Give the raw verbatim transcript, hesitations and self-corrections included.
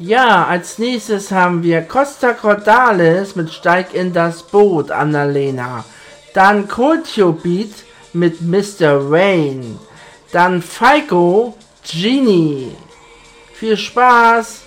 Ja, als nächstes haben wir Costa Cordalis mit Steig in das Boot, Annalena. Dann Culture Beat mit Mister Rain. Dann Falco, Genie. Viel Spaß!